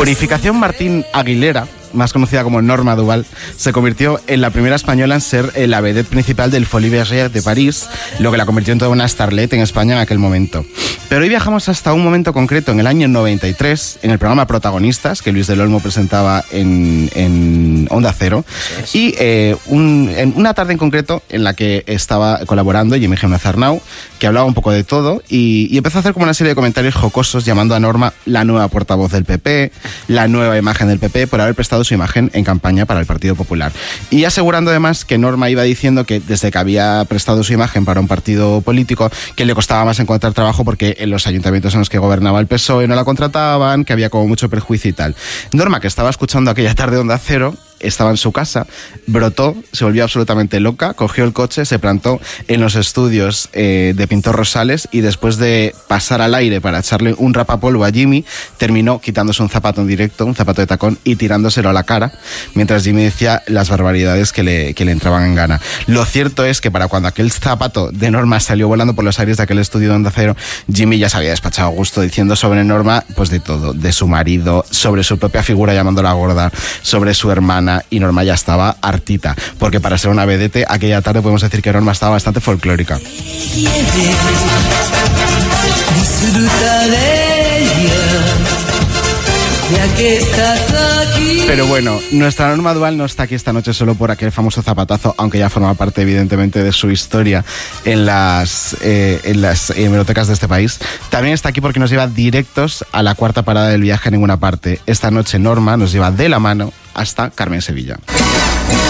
Purificación Martín Aguilera, más conocida como Norma Duval, se convirtió en la primera española en ser la vedette principal del Folies Bergère de París, lo que la convirtió en toda una starlet en España en aquel momento. Pero hoy viajamos hasta un momento concreto, en el año 93, en el programa Protagonistas, que Luis del Olmo presentaba en Onda Cero, y en una tarde en concreto en la que estaba colaborando Jimmy Jiménez Arnau, que hablaba un poco de todo, y empezó a hacer como una serie de comentarios jocosos llamando a Norma la nueva portavoz del PP, la nueva imagen del PP, por haber prestado su imagen en campaña para el Partido Popular. Y asegurando además que Norma iba diciendo que desde que había prestado su imagen para un partido político, que le costaba más encontrar trabajo porque en los ayuntamientos en los que gobernaba el PSOE no la contrataban, que había como mucho perjuicio y tal. Norma, que estaba escuchando aquella tarde Onda Cero, estaba en su casa, brotó, se volvió absolutamente loca, cogió el coche, se plantó en los estudios de Pintor Rosales y después de pasar al aire para echarle un rapapolvo a Jimmy, terminó quitándose un zapato en directo, un zapato de tacón, y tirándoselo a la cara, mientras Jimmy decía las barbaridades que le entraban en gana. Lo cierto es que para cuando aquel zapato de Norma salió volando por los aires de aquel estudio de Onda Cero, Jimmy ya se había despachado a gusto diciendo sobre Norma, pues de todo, de su marido, sobre su propia figura llamándola gorda, sobre su hermana, y Norma ya estaba hartita, porque para ser una vedette aquella tarde podemos decir que Norma estaba bastante folclórica. Pero bueno, nuestra Norma Duval no está aquí esta noche solo por aquel famoso zapatazo, aunque ya forma parte evidentemente de su historia en las hemerotecas de este país. También está aquí porque nos lleva directos a la cuarta parada del viaje a ninguna parte. Esta noche Norma nos lleva de la mano hasta Carmen Sevilla.